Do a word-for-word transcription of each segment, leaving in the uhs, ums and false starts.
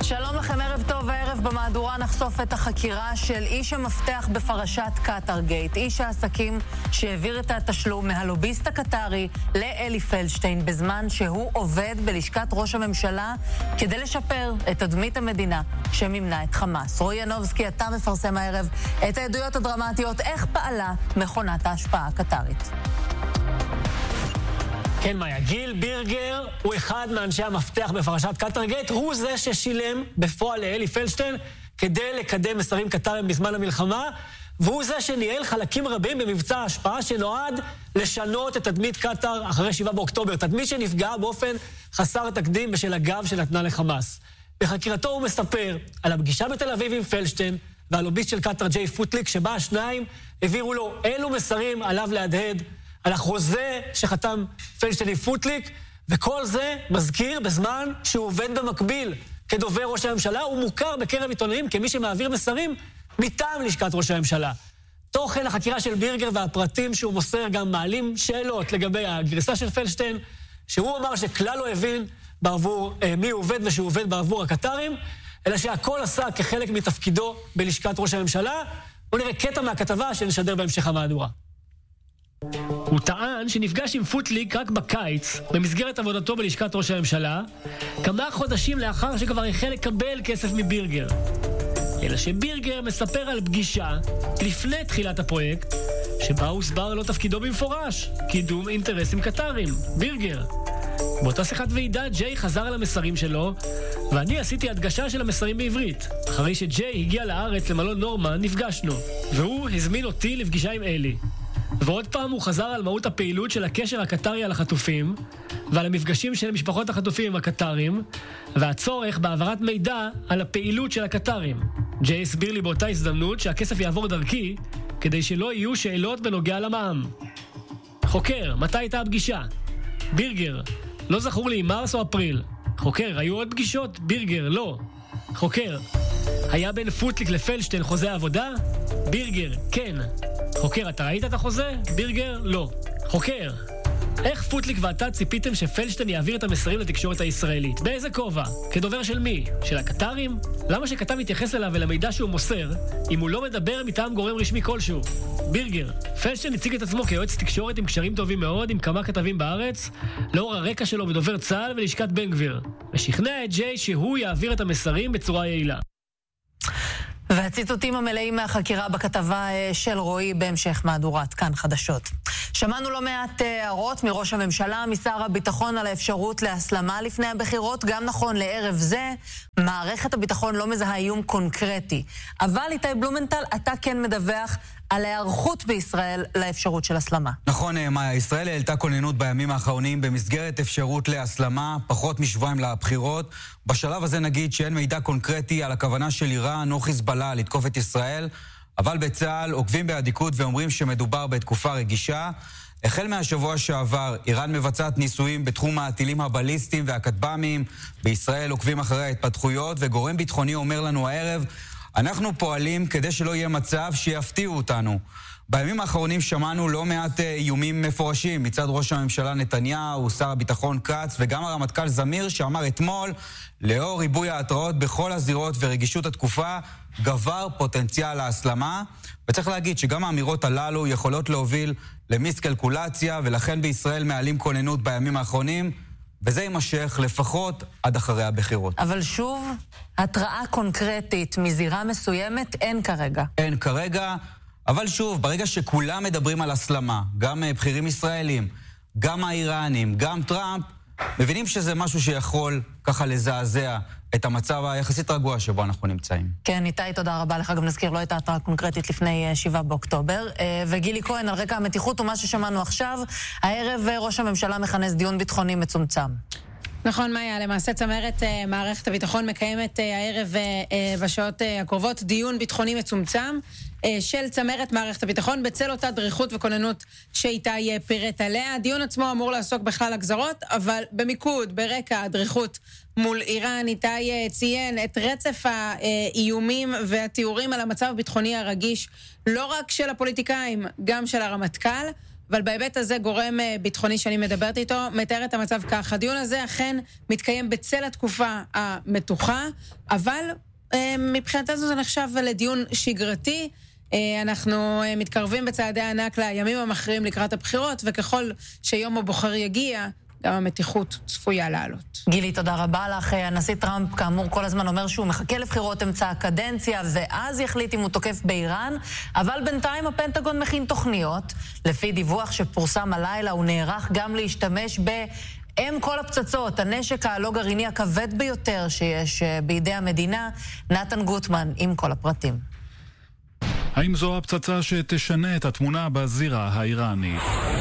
שלום לכם, ערב טוב. הערב במהדורה נחשוף את החקירה של איש המפתח בפרשת קטר גייט, איש העסקים שהעביר את התשלום מהלוביסט הקטרי לאלי פלדשטיין בזמן שהוא עובד בלשכת ראש הממשלה כדי לשפר את תדמית המדינה שמימנה את חמאס. רועי ינובסקי, אתה מפרסם הערב את העדויות הדרמטיות איך פעלה מכונת ההשפעה הקטרית. כן, מאיה, גיל בירגר הוא אחד מאנשי המפתח בפרשת קטר גייט, הוא זה ששילם בפועל לאלי פלדשטיין כדי לקדם מסרים קטרים בזמן המלחמה, והוא זה שניהל חלקים רבים במבצע ההשפעה שנועד לשנות את תדמית קטר אחרי שבעה באוקטובר, תדמית שנפגעה באופן חסר תקדים בשל הגב שנתנה לחמאס. בחקירתו הוא מספר על הפגישה בתל אביב עם פלדשטיין והלוביסט של קטר ג'יי פוטליק, שבה השניים העבירו לו אילו מסרים עליו להדהד, על החוזה שחתם פלדשטיין עם פוטליק, וכל זה מזכיר בזמן שהוא עובד במקביל כדובר ראש הממשלה, הוא מוכר בקרב עיתונאים כמי שמעביר מסרים מטעם לשכת ראש הממשלה. תוכן החקירה של בירגר והפרטים שהוא מוסר גם מעלים שאלות לגבי הגריסה של פלדשטיין, שהוא אמר שכלל לא הבין בעבור אה, מי הוא עובד ושהוא עובד בעבור הקטרים, אלא שהכל עשה כחלק מתפקידו בלשכת ראש הממשלה. בואו נראה קטע מהכתבה שנשדר בהמשך המהדורה. הוא טען שנפגש עם פוטליק רק בקיץ, במסגרת עבודתו בלשכת ראש הממשלה, כמה חודשים לאחר שכבר החל לקבל כסף מבירגר. אלא שבירגר מספר על פגישה לפני תחילת הפרויקט, שבה הוסבר לו תפקידו במפורש, קידום אינטרסים קטרים. בירגר. באותה שיחת ועידה ג'יי חזר על המסרים שלו, ואני עשיתי הדגשה של המסרים בעברית. אחרי שג'יי הגיע לארץ למלון נורמן, נפגשנו, והוא הזמין אותי לפגישה עם אלי. ועוד פעם הוא חזר על מהות הפעילות של הקשר הקטרי על החטופים, ועל המפגשים של משפחות החטופים עם הקטרים, והצורך בהעברת מידע על הפעילות של הקטרים. ג'יי הסביר לי באותה הזדמנות שהכסף יעבור דרכי, כדי שלא יהיו שאלות בנוגע למע"מ. חוקר, מתי הייתה הפגישה? בירגר, לא זכור לי, מרס או אפריל. חוקר, היו עוד פגישות? בירגר, לא. חוקר, היה בין פוטליק לפלדשטיין חוזה העבודה? בירגר, כן. חוקר, אתה ראית את החוזה? בירגר, לא. חוקר, איך פוטליק ואתה ציפיתם שפלדשטיין יעביר את המסרים לתקשורת הישראלית? באיזה כובע? כדובר של מי? של הקטרים? למה שכתב יתייחס אליו ולמידע שהוא מוסר, אם הוא לא מדבר מטעם גורם רשמי כלשהו? בירגר, פלדשטיין הציג את עצמו כיועץ תקשורת עם קשרים טובים מאוד עם כמה כתבים בארץ, לאור הרקע שלו בדובר צה"ל ולשכת בן גביר, ושכנע את ג'יי שהוא יעביר את המסרים בצורה יעילה. והציטוטים המלאים מהחקירה בכתבה של רועי בהמשך מהדורת כאן חדשות. שמענו לא מעט הערות מראש הממשלה, משר הביטחון, על האפשרות להסלמה לפני הבחירות. גם נכון לערב זה, מערכת הביטחון לא מזהה איום קונקרטי. אבל איתי בלומנטל, אתה כן מדווח על ההיערכות בישראל לאפשרות של הסלמה. נכון, מאיה, ישראל העלתה כוננות בימים האחרונים במסגרת אפשרות להסלמה, פחות משבועיים לבחירות. בשלב הזה נגיד שאין מידע קונקרטי על הכוונה של איראן או חיזבאללה לתקוף את ישראל, אבל בצה"ל עוקבים באדיקות ואומרים שמדובר בתקופה רגישה. החל מהשבוע שעבר, איראן מבצעת ניסויים בתחום הטילים הבליסטיים והכטב"מיים. בישראל עוקבים אחרי ההתפתחויות, וגורם ביטחוני אומר לנו הערב, אנחנו פועלים כדי שלא יהיה מצב שיפתיעו אותנו. בימים האחרונים שמענו לא מעט איומים מפורשים מצד ראש הממשלה נתניהו, שר הביטחון כץ וגם הרמטכ"ל זמיר, שאמר אתמול, לאור ריבוי ההתראות בכל הזירות ורגישות התקופה, גבר פוטנציאל ההסלמה. וצריך להגיד שגם האמירות הללו יכולות להוביל למיסקלקולציה, ולכן בישראל מעלים כוננות בימים האחרונים, וזה יימשך לפחות עד אחרי הבחירות. אבל שוב, התראה קונקרטית מזירה מסוימת אין כרגע. אין כרגע, אבל שוב, ברגע שכולם מדברים על הסלמה, גם בכירים ישראלים, גם האיראנים, גם טראמפ, מבינים שזה משהו שיכול ככה לזעזע את המצב היחסית רגוע שבו אנחנו נמצאים. כן, איתי, תודה רבה לך. גם נזכיר, לא הייתה התראה קונקרטית לפני שבעה באוקטובר. וגילי כהן, על רקע המתיחות ומה ששמענו עכשיו, הערב ראש הממשלה מכנס דיון ביטחוני מצומצם. נכון, מאיה, למעשה צמרת מערכת הביטחון מקיימת הערב בשעות הקרובות דיון ביטחוני מצומצם של צמרת מערכת הביטחון בצל אותה דריכות וכוננות שאיתי פירט עליה. הדיון עצמו אמור לעסוק בכלל הגזרות, אבל במיקוד, ברקע הדריכות מול איראן, איתי ציין את רצף האיומים והתיאורים על המצב הביטחוני הרגיש, לא רק של הפוליטיקאים, גם של הרמטכ"ל, אבל בהיבט הזה גורם ביטחוני שאני מדברת איתו, מתאר את המצב כך. הדיון הזה אכן מתקיים בצל התקופה המתוחה, אבל מבחינתנו זה נחשב לדיון שגרתי. אנחנו מתקרבים בצעדי ענק לימים המכריעים לקראת הבחירות, וככל שיום הבוחר יגיע, גם המתיחות צפויה לעלות. גילי, תודה רבה לך. הנשיא טראמפ, כאמור, כל הזמן אומר שהוא מחכה לבחירות אמצע הקדנציה, ואז יחליט אם הוא תוקף באיראן, אבל בינתיים הפנטגון מכין תוכניות. לפי דיווח שפורסם הלילה, הוא נערך גם להשתמש ב... הם כל הפצצות, הנשק הלא גרעיני הכבד ביותר שיש בידי המדינה. נתן גוטמן עם כל הפרטים. האם זו הפצצה שתשנה את התמונה בזירה האיראנית?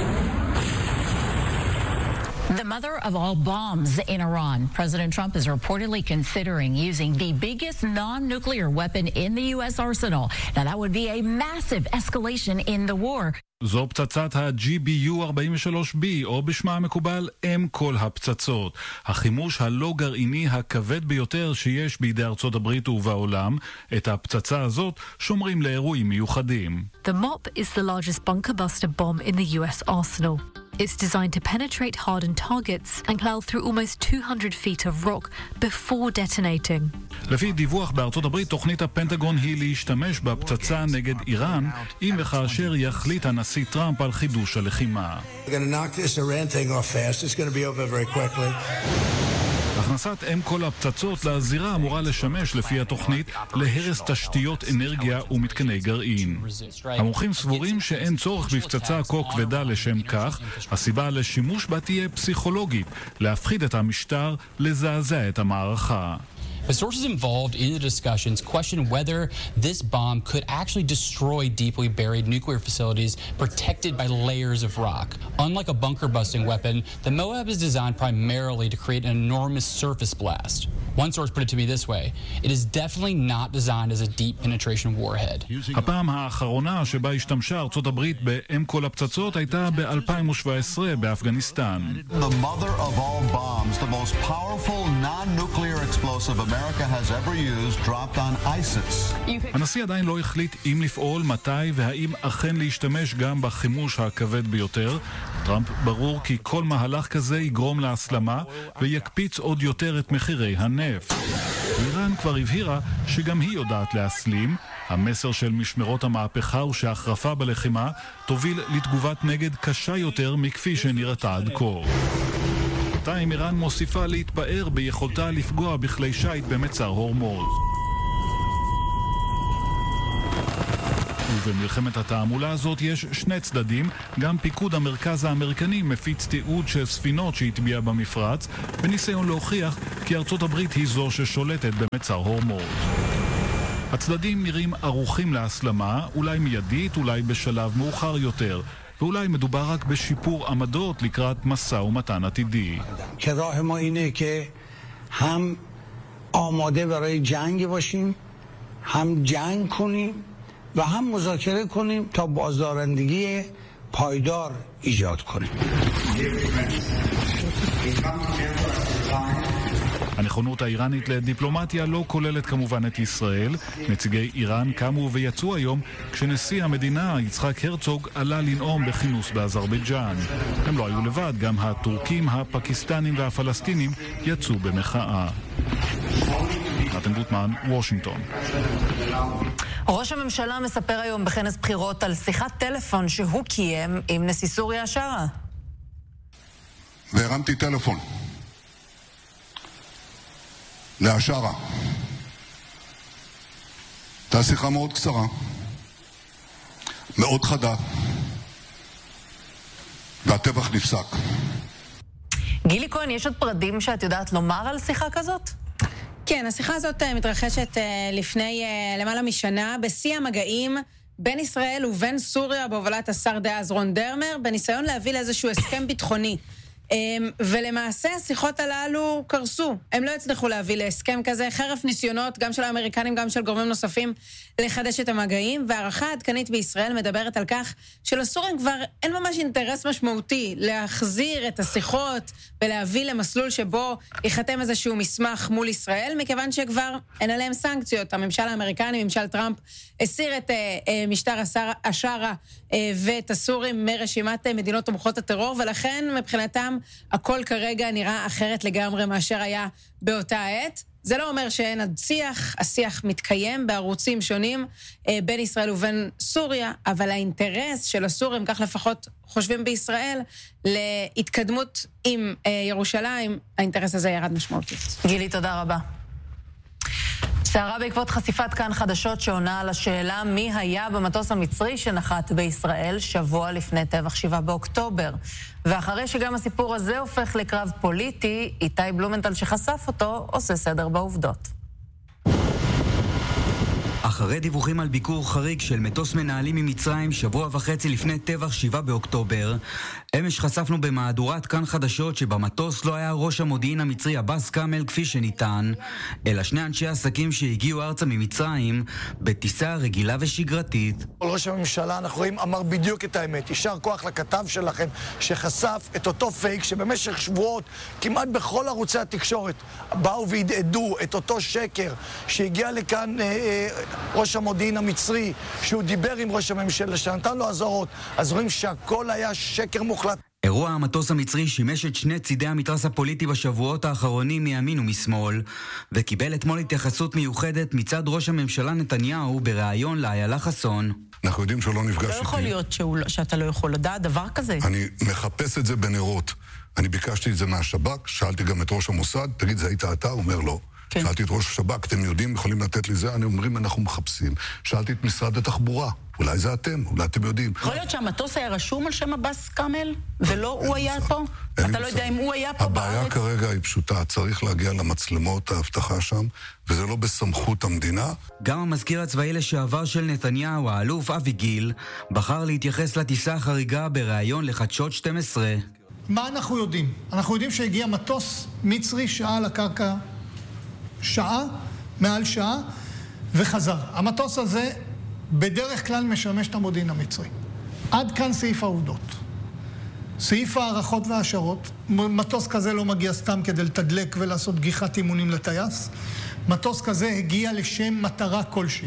The mother of all bombs in Iran. President Trump is reportedly considering using the biggest non-nuclear weapon in the U S arsenal. Now that would be a massive escalation in the war. זו פצצת ה-ג'י בי יו ארבעים ושלוש בי, או בשמה המקובל, אם כל הפצצות. החימוש הלא גרעיני הכבד ביותר שיש בידי ארצות הברית ובעולם. את הפצצה הזאת שומרים לאירועים מיוחדים. The MOP is the largest bunker buster bomb in the U S arsenal. It's designed to penetrate hardened targets and plow through almost two hundred feet of rock before detonating. לפי דיווח בארצות הברית, תוכנית הפנטגון היא להשתמש בפצצה נגד איראן, אם וכאשר יחליט הנשיא טראמפ על חידוש הלחימה. We're going to knock this Iran thing off fast. It's going to be over very quickly. הכנסת אם כל הפצצות לזירה אמורה לשמש לפי התוכנית להרס תשתיות אנרגיה ומתקני גרעין. המומחים סבורים שאין צורך בפצצה כה כבדה לשם כך. הסיבה לשימוש בה תהיה פסיכולוגית, להפחיד את המשטר, לזעזע את המערכה. But sources involved in the discussions question whether this bomb could actually destroy deeply buried nuclear facilities protected by layers of rock. Unlike a bunker-busting weapon, the MOAB is designed primarily to create an enormous surface blast. One source put it to me this way: it is definitely not designed as a deep penetration warhead. הפעם האחרונה שבה השתמשה ארצות הברית באם כל הפצצות הייתה ב-אלפיים שבע עשרה באפגניסטן. The mother of all bombs, the most powerful non-nuclear explosive America has ever used, dropped on ISIS. הנשיא עדיין לא החליט אם לפעול, מתי והאם אכן להשתמש גם בחימוש הכבד ביותר. טראמפ ברור כי כל מהלך כזה יגרום להסלמה ויקפיץ עוד יותר את מחירי הנפט. איראן כבר הבהירה שגם היא יודעת להסלים. המסר של משמרות המהפכה הוא שההחרפה בלחימה תוביל לתגובת נגד קשה יותר מכפי שנראתה עד כה. בינתיים איראן מוסיפה להתפאר ביכולתה לפגוע בכלי שיט במצר הורמוז. ובמלחמת התעמולה הזאת יש שני צדדים. גם פיקוד המרכז האמריקני מפיץ תיעוד של ספינות שהטביע במפרץ, בניסיון להוכיח כי ארצות הברית היא זו ששולטת במצר הורמוז. הצדדים נראים ערוכים להסלמה, אולי מיידית, אולי בשלב מאוחר יותר, ואולי מדובר רק בשיפור עמדות לקראת מסע ומתן עתידי. که راه ما اینه که هم آماده برای جنگ باشیم، هم جنگ کنیم و هم مذاکره کنیم تا بازدارندگی پایدار ایجاد کنیم. הנכונות האיראנית לדיפלומטיה לא כוללת כמובן את ישראל. נציגי איראן קמו ויצאו היום כשנשיא המדינה יצחק הרצוג עלה לנאום בכינוס באזרבייג'אן. הם לא היו לבד, גם הטורקים, הפקיסטנים והפלסטינים יצאו במחאה. נתן גוטמן, וושינגטון. ראש הממשלה מספר היום בכנס בחירות על שיחת טלפון שהוא קיים עם נשיא סוריה השרה. והרמתי טלפון להשרה. הייתה שיחה מאוד קצרה, מאוד חדה, והטבח נפסק. גילי כהן, יש עוד פרדים שאת יודעת לומר על שיחה כזאת? כן, השיחה הזאת מתרחשת לפני למעלה משנה, בשיא המגעים בין ישראל ובין סוריה בהובלת השר דאז רון דרמר, בניסיון להביא לאיזשהו הסכם ביטחוני. ולמעשה השיחות הללו קרסו. הם לא הצליחו להביא להסכם כזה, חרף ניסיונות גם של האמריקנים, גם של גורמים נוספים, לחדש את המגעים, והערכה עדכנית בישראל מדברת על כך שלסורים כבר אין ממש אינטרס משמעותי להחזיר את השיחות ולהביא למסלול שבו ייחתם איזשהו מסמך מול ישראל, מכיוון שכבר אין עליהם סנקציות. הממשל האמריקני, ממשל טראמפ, הסיר את משטר השרה ואת הסורים מרשימת מדינות תומכות הטרור, ולכן מבחינתם הכל כרגע נראה אחרת לגמרי מאשר היה באותה עת. זה לא אומר שאין עד שיח, השיח מתקיים בערוצים שונים בין ישראל ובין סוריה, אבל האינטרס של הסורים, כך לפחות חושבים בישראל, להתקדמות עם ירושלים, האינטרס הזה ירד משמעותית. גילי, תודה רבה. סערה בעקבות חשיפת כאן חדשות שעונה על השאלה מי היה במטוס המצרי שנחת בישראל שבוע לפני טבח שבעה באוקטובר. ואחרי שגם הסיפור הזה הופך לקרב פוליטי, איתי בלומנטל שחשף אותו עושה סדר בעובדות. אחרי דיווחים על ביקור חריג של מטוס מנהלים ממצרים שבוע וחצי לפני טבח שבעה באוקטובר, אמש חשפנו במהדורת כאן חדשות שבמטוס לא היה ראש המודיעין המצרי עבאס כאמל כפי שניתן, אלא שני אנשי עסקים שהגיעו ארצה ממצרים בטיסה רגילה ושגרתית. ראש הממשלה, אנחנו רואים, אמר בדיוק את האמת. יישר כוח לכתב שלכם שחשף את אותו פייק שבמשך שבועות כמעט בכל ערוצי התקשורת באו והדהדו את אותו שקר שהגיע לכאן אה, אה, ראש המודיעין המצרי, שהוא דיבר עם ראש הממשלה, שנתן לו אזהרות. אז רואים שהכל היה שקר מוחלט. אירוע המטוס המצרי שימש את שני צידי המתרס הפוליטי בשבועות האחרונים מימין ומשמאל, וקיבל אתמול התייחסות מיוחדת מצד ראש הממשלה נתניהו בריאיון לאיילה חסון. אנחנו יודעים שהוא לא נפגש איתי. לא יכול להיות שהוא, שאתה לא יכול לדעת דבר כזה. אני מחפש את זה בנרות. אני ביקשתי את זה מהשב"כ, שאלתי גם את ראש המוסד, תגיד, זה היית אתה? הוא אומר לא. כן. שאלתי את ראש השב"כ, אתם יודעים, יכולים לתת לי זה? אני אומרים, אנחנו מחפשים. שאלתי את משרד התחבורה, אולי זה אתם, אולי אתם יודעים. יכול להיות שהמטוס היה רשום על שם עבאס כאמל, ולא הוא היה פה? אתה לא יודע אם הוא היה פה בארץ? הבעיה כרגע היא פשוטה, צריך להגיע למצלמות ההבטחה שם, וזה לא בסמכות המדינה. גם המזכיר הצבאי לשעבר של נתניהו, האלוף אבי גיל, בחר להתייחס לטיסה החריגה בריאיון לחדשות שתים עשרה. מה אנחנו יודעים? אנחנו יודעים שהגיע מטוס מצרי שעה על הקרקע, שעה, מעל שעה, וחזר. המטוס הזה בדרך כלל משמש את המודיעין המצרי. עד כאן סעיף העובדות. סעיף הערכות והשערות. מטוס כזה לא מגיע סתם כדי לתדלק ולעשות גיחת אימונים לטייס. מטוס כזה הגיע לשם מטרה כלשהי.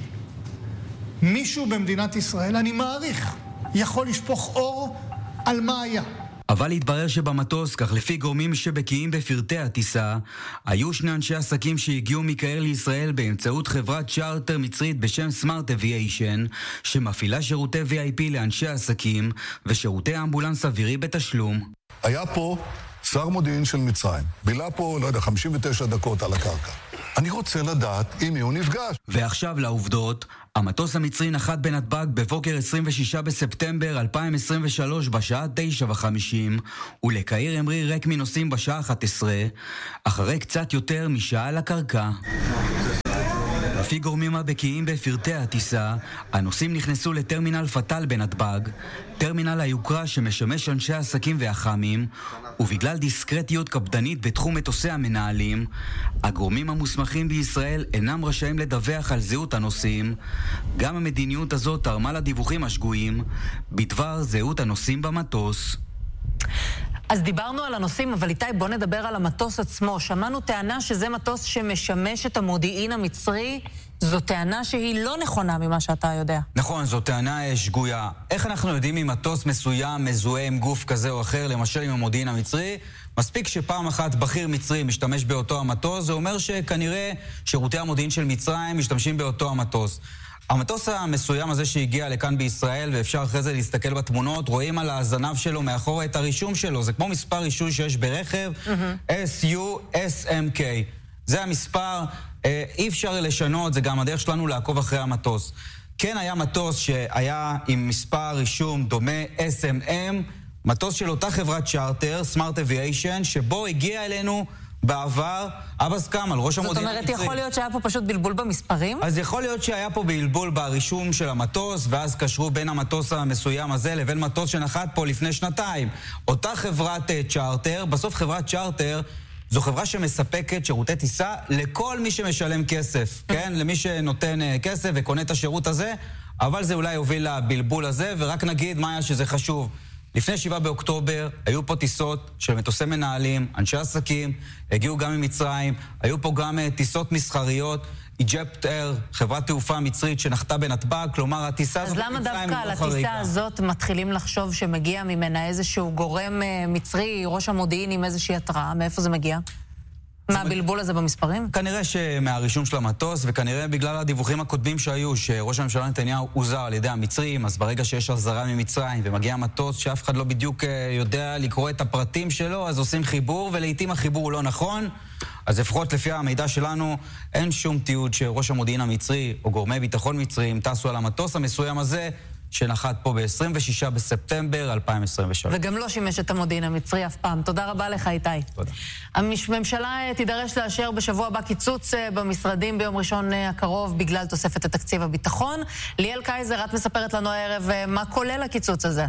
מישהו במדינת ישראל, אני מעריך, יכול לשפוך אור על מה היה. אבל התברר שבמטוס, כך לפי גורמים שבקיאים בפרטי הטיסה, היו שני אנשי עסקים שהגיעו מקהיר לישראל באמצעות חברת צ'ארטר מצרית בשם סמארט אביאיישן, שמפעילה שירותי וי איי פי לאנשי עסקים ושירותי אמבולנס אווירי בתשלום. היה פה שר מודיעין של מצרים, בילה פה, לא יודע, חמישים ותשע דקות על הקרקע. אני רוצה לדעת עם מי הוא נפגש. ועכשיו לעובדות. המטוס המצרי נחת בנתב"ג בבוקר עשרים ושישה בספטמבר אלפיים עשרים ושלוש בשעה תשע וחמישים, ולקהיר המריא ריק מנוסעים בשעה אחת עשרה, אחרי קצת יותר משעה על הקרקע. לפי גורמים הבקיאים בפרטי הטיסה, הנוסעים נכנסו לטרמינל פטל בנתב"ג, טרמינל היוקרה שמשמש אנשי עסקים והחמים, ובגלל דיסקרטיות קפדנית בתחום מטוסי המנהלים, הגורמים המוסמכים בישראל אינם רשאים לדווח על זהות הנוסעים. גם המדיניות הזאת תרמה לדיווחים השגויים בדבר זהות הנוסעים במטוס. אז דיברנו על הנוסעים, אבל איתי, בוא נדבר על המטוס עצמו. שמענו טענה שזה מטוס שמשמש את המודיעין המצרי. זו טענה שהיא לא נכונה ממה שאתה יודע. נכון, זו טענה שגויה. איך אנחנו יודעים אם מטוס מסוים מזוהה עם גוף כזה או אחר, למשל עם המודיעין המצרי? מספיק שפעם אחת בכיר מצרי משתמש באותו המטוס, זה אומר שכנראה שירותי המודיעין של מצרים משתמשים באותו המטוס. המטוס המסוים הזה שהגיע לכאן בישראל, ואפשר אחרי זה להסתכל בתמונות, רואים על הזנב שלו מאחורה את הרישום שלו. זה כמו מספר רישוי שיש ברכב, אס יו אס אם קיי. זה המספר, אי אפשר לשנות, זה גם הדרך שלנו לעקוב אחרי המטוס. כן היה מטוס שהיה עם מספר רישום דומה אס אם אם, מטוס של אותה חברת צ'ארטר, סמארט אביאיישן, שבו הגיע אלינו בעבר, אבס כמאל, ראש המודיעין המצרי. זאת אומרת, יכול להיות שהיה פה פשוט בלבול במספרים? אז יכול להיות שהיה פה בלבול ברישום של המטוס, ואז קשרו בין המטוס המסוים הזה לבין מטוס שנחת פה לפני שנתיים. אותה חברת צ'ארטר, בסוף חברת צ'ארטר, זו חברה שמספקת שירותי טיסה לכל מי שמשלם כסף, כן? למי שנותן כסף וקונה את השירות הזה, אבל זה אולי יוביל לבלבול הזה, ורק נגיד מה היה שזה חשוב. לפני שבעה באוקטובר היו פה טיסות של מטוסי מנהלים, אנשי עסקים, הגיעו גם ממצרים, היו פה גם טיסות מסחריות, איג'פט אייר, חברת תעופה מצרית שנחתה בנתב"ג, כלומר הטיסה הזאת במצרים. אז למה דווקא על הטיסה הזאת מתחילים לחשוב שמגיע ממנה איזשהו גורם מצרי, ראש המודיעין עם איזושהי התראה? מאיפה זה מגיע? מה הבלבול הזה במספרים? כנראה שמהרישום של המטוס, וכנראה בגלל הדיווחים הקודמים שהיו, שראש הממשלה נתניהו הוזר על ידי המצרים, אז ברגע שיש החזרה ממצרים ומגיע מטוס שאף אחד לא בדיוק יודע לקרוא את הפרטים שלו, אז עושים חיבור, ולעיתים החיבור הוא לא נכון. אז לפחות לפי המידע שלנו, אין שום תיעוד שראש המודיעין המצרי או גורמי ביטחון מצריים טסו על המטוס המסוים הזה, שנחת פה ב-עשרים ושישה בספטמבר אלפיים עשרים ושלוש. וגם לא שימש את המודיעין המצרי אף פעם. תודה רבה לך, איתי. תודה. הממשלה תידרש לאשר בשבוע הבא קיצוץ במשרדים ביום ראשון הקרוב בגלל תוספת התקציב הביטחון. ליאל קייזר, את מספרת לנו הערב מה כולל הקיצוץ הזה.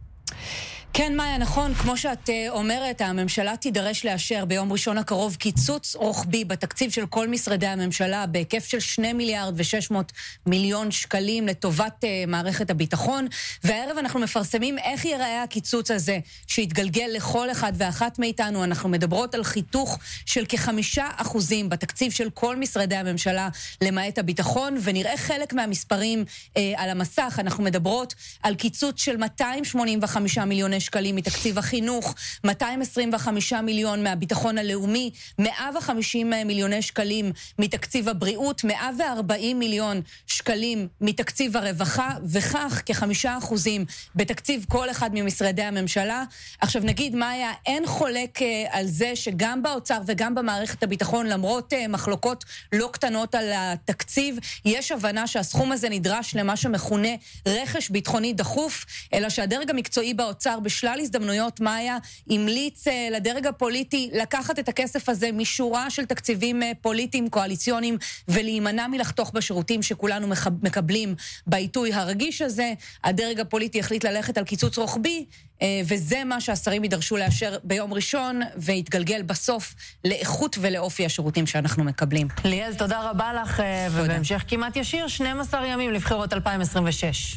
כן, מאיה, נכון, כמו שאת אומרת, הממשלה תידרש לאשר ביום ראשון הקרוב קיצוץ רוחבי בתקציב של כל משרדי הממשלה בהיקף של שני מיליארד ושש מאות מיליון שקלים לטובת uh, מערכת הביטחון, והערב אנחנו מפרסמים איך ייראה הקיצוץ הזה שיתגלגל לכל אחד ואחת מאיתנו. אנחנו מדברות על חיתוך של כחמישה אחוזים בתקציב של כל משרדי הממשלה למעט הביטחון, ונראה חלק מהמספרים uh, על המסך. אנחנו מדברות על קיצוץ של מאתיים שמונים וחמישה מיליוני שקלים מתקציב החינוך, מאתיים עשרים וחמישה מיליון מהביטחון הלאומי, מאה וחמישים מיליוני שקלים מתקציב הבריאות, מאה וארבעים מיליון שקלים מתקציב הרווחה, וכך כחמישה אחוזים בתקציב כל אחד ממשרדי הממשלה. עכשיו נגיד, מאיה, אין חולק על זה שגם באוצר וגם במערכת הביטחון, למרות מחלוקות לא קטנות על התקציב, יש הבנה שהסכום הזה נדרש למה שמכונה רכש ביטחוני דחוף, אלא שהדרג המקצועי באוצר בשלל הזדמנויות, מאיה, המליץ לדרג הפוליטי לקחת את הכסף הזה משורה של תקציבים פוליטיים קואליציוניים ולהימנע מלחתוך בשירותים שכולנו מקבלים בעיתוי הרגיש הזה. הדרג הפוליטי החליט ללכת על קיצוץ רוחבי, וזה מה שהשרים יידרשו לאשר ביום ראשון, והתגלגל בסוף לאיכות ולאופי השירותים שאנחנו מקבלים. ליאל, תודה רבה לך, ובהמשך כמעט ישיר, שנים עשר ימים לבחירות אלפיים עשרים ושש.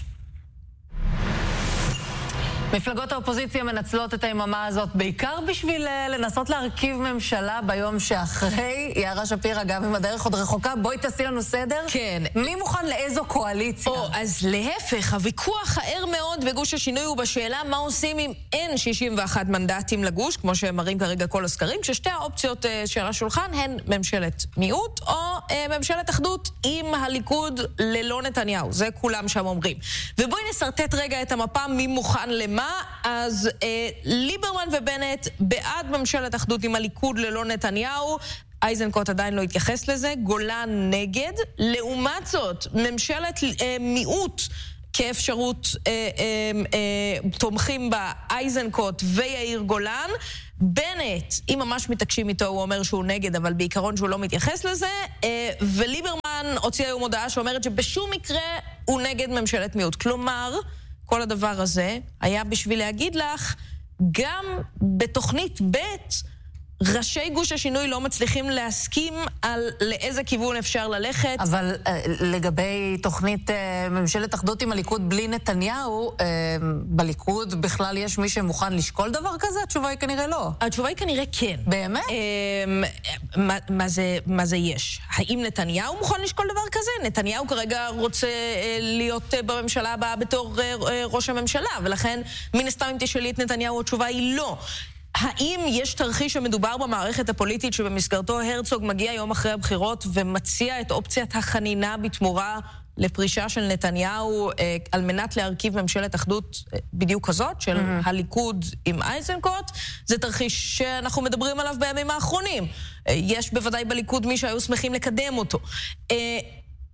מפלגות האופוזיציה מנצלות את היממה הזאת בעיקר בשביל לנסות להרכיב ממשלה ביום שאחרי. יערה שפירא, גם אם הדרך עוד רחוקה, בואי תעשי לנו סדר. כן. מי מוכן לאיזו קואליציה? או, אז להפך, הוויכוח הער מאוד בגוש השינוי הוא בשאלה מה עושים אם אין שישים ואחת מנדטים לגוש, כמו שמראים כרגע כל הסקרים, כששתי האופציות של השולחן הן ממשלת מיעוט או ממשלת אחדות עם הליכוד ללא נתניהו. זה כולם שם אומרים. ובואי נסרטט רגע את המפה מי מוכן למה. אז אה, ליברמן ובנט בעד ממשלת אחדות עם הליכוד ללא נתניהו, אייזנקוט עדיין לא התייחס לזה, גולן נגד. לעומת זאת, ממשלת אה, מיעוט כאפשרות אה, אה, אה, תומכים בה אייזנקוט ויאיר גולן. בנט, אם ממש מתעקשים איתו, הוא אומר שהוא נגד, אבל בעיקרון שהוא לא מתייחס לזה, אה, וליברמן הוציא היום הודעה שאומרת שבשום מקרה הוא נגד ממשלת מיעוט. כלומר, כל הדבר הזה היה בשביל להגיד לך, גם בתוכנית ב' ראשי גוש השינוי לא מצליחים להסכים על לאיזה כיוון אפשר ללכת. אבל לגבי תוכנית ממשלת אחדות עם הליכוד בלי נתניהו, בליכוד בכלל יש מי שמוכן לשקול דבר כזה? התשובה היא כנראה לא. התשובה היא כנראה כן. באמת? מה, מה זה, מה זה יש? האם נתניהו מוכן לשקול דבר כזה? נתניהו כרגע רוצה להיות בממשלה הבאה בתור ראש הממשלה, ולכן מן הסתם אם תשאלי את נתניהו, התשובה היא לא. האם יש תרחיש שמדובר במערכת הפוליטית שבמסגרתו הרצוג מגיע יום אחרי הבחירות ומציע את אופציית החנינה בתמורה לפרישה של נתניהו אה, על מנת להרכיב ממשלת אחדות אה, בדיוק כזאת של mm-hmm. הליכוד עם אייזנקוט? זה תרחיש שאנחנו מדברים עליו בימים האחרונים. אה, יש בוודאי בליכוד מי שהיו שמחים לקדם אותו. אה,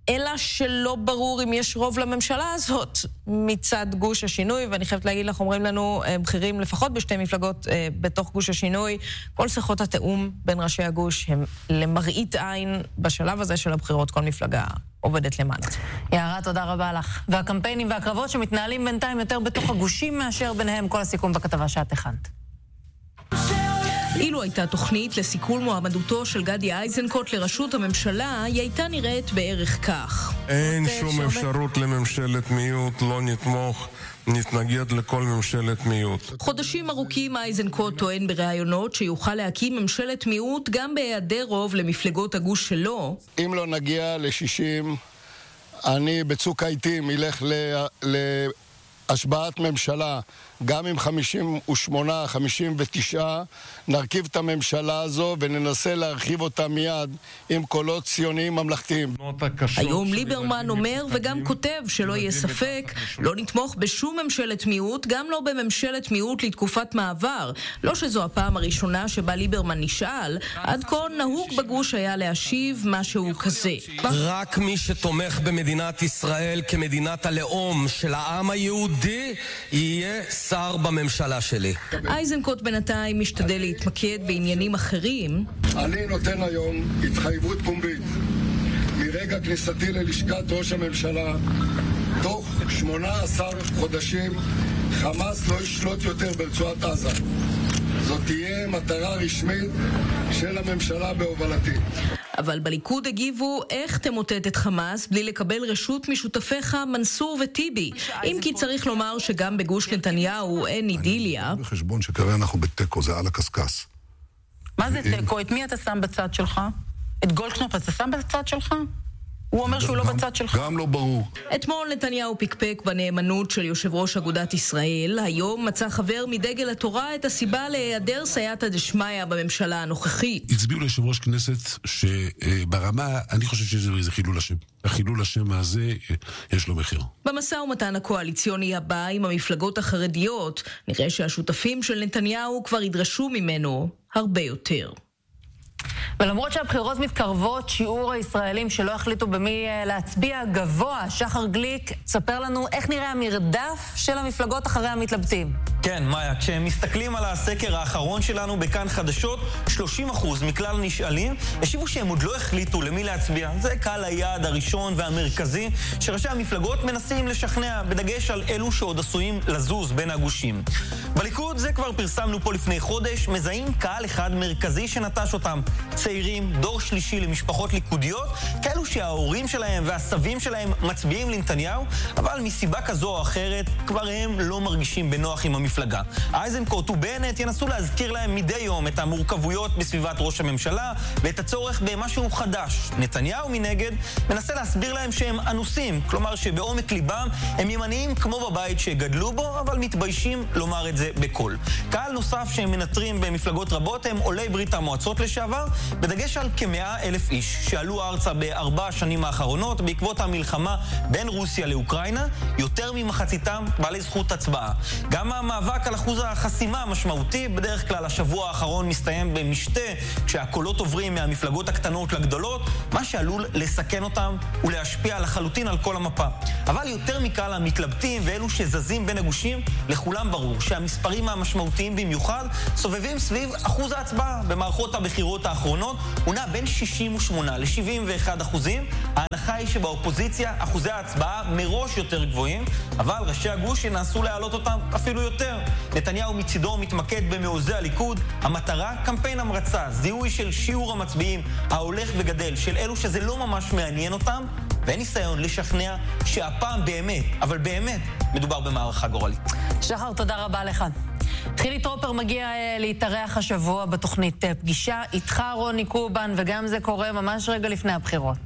אלא שלא ברור אם יש רוב לממשלה הזאת מצד גוש השינוי, ואני חייבת להגיד לך, אומרים לנו בכירים לפחות בשתי מפלגות בתוך גוש השינוי, כל שיחות התאום בין ראשי הגוש הם למראית עין בשלב הזה של הבחירות, כל מפלגה עובדת למען. יערה, תודה רבה לך. והקמפיינים והקרבות שמתנהלים בינתיים יותר בתוך הגושים מאשר ביניהם, כל הסיכום בכתבה שאת הכנת. אילו הייתה תוכנית לסיכול מועמדותו של גדי איזנקוט לראשות הממשלה, היא הייתה נראית בערך כך. אין שום אפשרות לממשלת מיעוט, לא נתמוך, נתנגד לכל ממשלת מיעוט. חודשים ארוכים איזנקוט טוען בראיונות שיוכל להקים ממשלת מיעוט גם בהיעדר רוב למפלגות הגוש שלו. אם לא נגיע ל-שישים, אני בצוק העיתים ילך ל... ל... השבעת ממשלה, גם עם חמישים ושמונה, חמישים ותשע, נרכיב את הממשלה הזו וננסה להרחיב אותה מיד עם קולות ציוניים ממלכתיים. היום ליברמן אומר וגם כותב שלא יהיה ספק, לא נתמוך בשום ממשלת מיעוט, גם לא בממשלת מיעוט לתקופת מעבר. לא שזו הפעם הראשונה שבה ליברמן נשאל, עד כה נהוג בגוש היה להשיב משהו כזה. רק מי שתומך במדינת ישראל כמדינת הלאום של העם היהודי יהיה שר בממשלה שלי. איזנקוט בינתיים משתדל להתמקד בעניינים אחרים. אני נותן היום התחייבות פומבית מרגע כניסתי ללשכת ראש הממשלה, תוך שמונה עשר חודשים חמאס לא ישלוט יותר ברצועת עזה. זאת תהיה מטרה רשמית של הממשלה בהובלתי. אבל בליכוד הגיבו, איך תמוטט את חמאס בלי לקבל רשות משותפיך מנסור וטיבי? אם כי צריך לומר שגם בגוש נתניהו אין אידיליה. בחשבון שכרגע אנחנו בטקו, זה על הקסקס. מה זה טקו? את מי אתה שם בצד שלך? את גולדקנופ אתה שם בצד שלך? הוא אומר שהוא לא בצד שלך. גם לא ברור. אתמול נתניהו פיקפק בנאמנות של יושב ראש אגודת ישראל. היום מצא חבר מדגל התורה את הסיבה להיעדר סייעתא דשמיא בממשלה הנוכחית. הצביעו ליושב ראש כנסת שברמה, אני חושב שזה חילול השם. החילול השם הזה יש לו מחיר. במשא ומתן הקואליציוני הבא עם המפלגות החרדיות, נראה שהשותפים של נתניהו כבר ידרשו ממנו הרבה יותר. ולמרות שהבחירות מתקרבות, שיעור הישראלים שלא החליטו במי להצביע גבוה. שחר גליק, ספר לנו איך נראה המרדף של המפלגות אחרי המתלבטים. כן, מאיה, כשהם מסתכלים על הסקר האחרון שלנו בכאן חדשות, שלושים אחוז מכלל הנשאלים השיבו שהם עוד לא החליטו למי להצביע. זה קהל היעד הראשון והמרכזי שראשי המפלגות מנסים לשכנע, בדגש על אלו שעוד עשויים לזוז בין הגושים. בליכוד, זה כבר פרסמנו פה לפני חודש, מזהים קהל אחד מרכזי שנטש אותם. צעירים, דור שלישי למשפחות ליכודיות, כאלו שההורים שלהם והסבים שלהם מצביעים לנתניהו, אבל מסיבה כזו או אחרת כבר הם לא מרגישים בנוח עם המפלגה. איזנקוט ובנט ינסו להזכיר להם מדי יום את המורכבויות בסביבת ראש הממשלה ואת הצורך במשהו חדש. נתניהו מנגד מנסה להסביר להם שהם אנוסים, כלומר שבעומק ליבם הם ימניים כמו בבית שגדלו בו, אבל מתביישים לומר את זה בקול. קהל נוסף שהם מנטרים במפלגות רבות הם עולי ברית המועצות לשעבר, בדגש על כמאה אלף איש שעלו ארצה בארבע השנים האחרונות בעקבות המלחמה בין רוסיה לאוקראינה, יותר ממחציתם בעלי זכות הצבעה. גם המאבק על אחוז החסימה המשמעותי, בדרך כלל השבוע האחרון מסתיים במשתה, כשהקולות עוברים מהמפלגות הקטנות לגדולות, מה שעלול לסכן אותם ולהשפיע לחלוטין על כל המפה. אבל יותר מקהל המתלבטים ואלו שזזים בין הגושים, לכולם ברור שהמספרים המשמעותיים במיוחד סובבים סביב אחוז ההצבעה. במערכות הבחירות האחרונות הוא נע בין שישים ושמונה ל-שבעים ואחד אחוזים. ההנחה היא שבאופוזיציה אחוזי ההצבעה מראש יותר גבוהים, אבל ראשי הגוש ינסו להעלות אותם אפילו יותר. נתניהו מצידו מתמקד במעוזי הליכוד. המטרה, קמפיין המרצה, זיהוי של שיעור המצביעים ההולך וגדל של אלו שזה לא ממש מעניין אותם, ואין ניסיון לשכנע שהפעם באמת, אבל באמת, מדובר במערכה גורלית. שחר, תודה רבה לך. חילי טרופר מגיע להתארח השבוע בתוכנית פגישה איתך, רוני קובן, וגם זה קורה ממש רגע לפני הבחירות.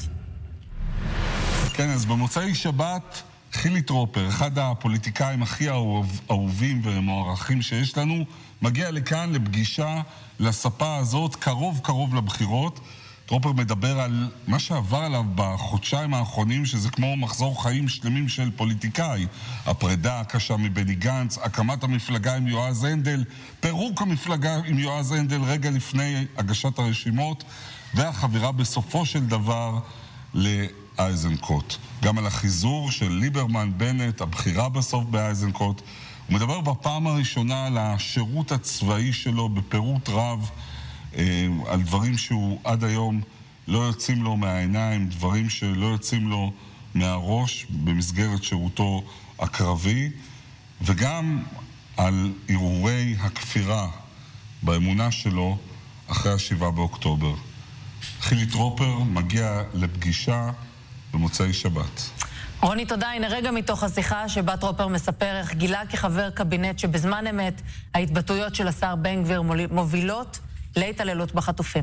כן, אז במוצאי שבת חילי טרופר, אחד הפוליטיקאים הכי אהוב, אהובים ומוערכים שיש לנו, מגיע לכאן לפגישה לספה הזאת קרוב קרוב לבחירות. טרופר מדבר על מה שעבר עליו בחודשיים האחרונים, שזה כמו מחזור חיים שלמים של פוליטיקאי. הפרידה הקשה מבני גנץ, הקמת המפלגה עם יועז הנדל, פירוק המפלגה עם יועז הנדל רגע לפני הגשת הרשימות, והחבירה בסופו של דבר אייזנקוט. גם על החיזור של ליברמן, בנט, הבחירה בסוף באייזנקוט. הוא מדבר בפעם הראשונה על השירות הצבאי שלו בפירוט רב, אה, על דברים שהוא עד היום לא יוצאים לו מהעיניים, דברים שלא יוצאים לו מהראש במסגרת שירותו הקרבי, וגם על ערעורי הכפירה באמונה שלו אחרי השבעה באוקטובר. חילי טרופר מגיע לפגישה במוצאי שבת. רוני, תודה. הנה רגע מתוך השיחה שבה טרופר מספר איך גילה כחבר קבינט שבזמן אמת ההתבטאויות של השר בן גביר מובילות להתעללות בחטופים.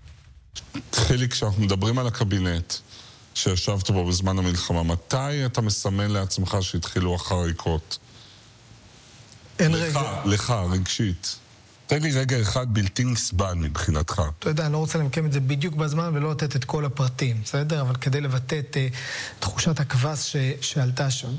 חילי, כשאנחנו מדברים על הקבינט שישבת בו בזמן המלחמה, מתי אתה מסמן לעצמך שהתחילו החריקות? אין לך, רגע. לך, רגשית. תן לי רגע אחד בלתי נסבל מבחינתך. אתה יודע, אני לא רוצה למקם את זה בדיוק בזמן ולא לתת את כל הפרטים, בסדר? אבל כדי לבטא את uh, תחושת הכבש ש, שעלתה שם.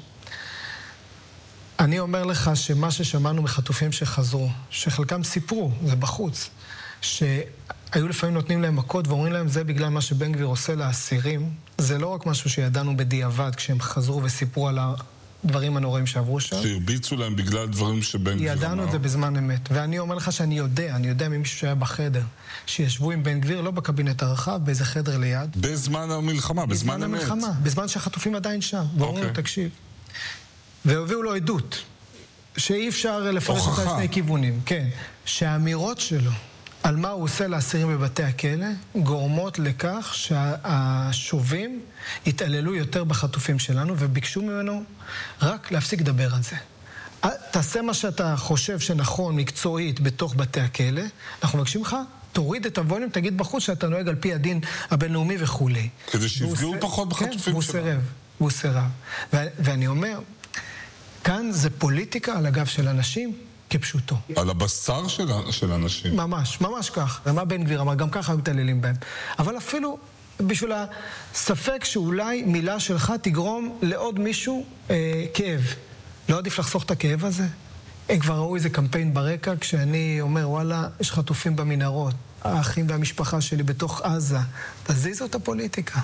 אני אומר לך שמה ששמענו מחטופים שחזרו, שחלקם סיפרו, זה בחוץ, שהיו לפעמים נותנים להם מכות ואומרים להם זה בגלל מה שבן גביר עושה לאסירים, זה לא רק משהו שידענו בדיעבד כשהם חזרו וסיפרו על ה... דברים הנוראים שעברו שם. שהרביצו להם בגלל דברים שבן גביר אמר. ידענו את זה בזמן אמת. ואני אומר לך שאני יודע, אני יודע ממישהו שהיה בחדר, שישבו עם בן גביר, לא בקבינט הרחב, באיזה חדר ליד. בזמן המלחמה, בזמן אמת. בזמן המלחמה, בזמן שהחטופים עדיין שם. ואומרים לו, תקשיב. והביאו לו עדות, שאי אפשר לפרש אותה לשני כיוונים. כן. שהאמירות שלו, על מה הוא עושה לאסירים בבתי הכלא, גורמות לכך שהשובים התעללו יותר בחטופים שלנו, וביקשו ממנו רק להפסיק לדבר על זה. תעשה מה שאתה חושב שנכון, מקצועית, בתוך בתי הכלא, אנחנו מבקשים לך, תוריד את הווליום, תגיד בחוץ שאתה נוהג על פי הדין הבינלאומי וכו'. כדי שיפגעו פחות בחטופים שלנו. והוא סירב, והוא סירב. ואני אומר, כאן זה פוליטיקה על הגב של אנשים, כפשוטו. על הבשר של, של אנשים. ממש, ממש כך. ומה בן גביר אמר, גם ככה מתעללים בהם. אבל אפילו בשביל הספק שאולי מילה שלך תגרום לעוד מישהו אה, כאב. לא עדיף לחסוך את הכאב הזה? הם כבר ראו איזה קמפיין ברקע כשאני אומר, וואלה, יש חטופים במנהרות. האחים והמשפחה שלי בתוך עזה. תזיזו את הפוליטיקה.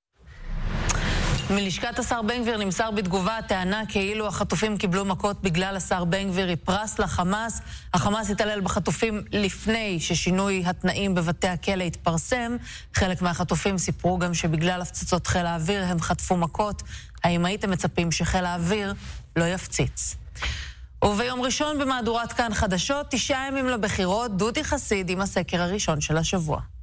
מלשכת השר בן גביר נמסר בתגובה הטענה כאילו החטופים קיבלו מכות בגלל השר בן גביר, היא פרס לחמאס. החמאס התעלל בחטופים לפני ששינוי התנאים בבתי הכלא התפרסם. חלק מהחטופים סיפרו גם שבגלל הפצצות חיל האוויר הם חטפו מכות. האם הייתם מצפים שחיל האוויר לא יפציץ? וביום ראשון במהדורת כאן חדשות, תשעה ימים לבחירות, דודי חסיד עם הסקר הראשון של השבוע.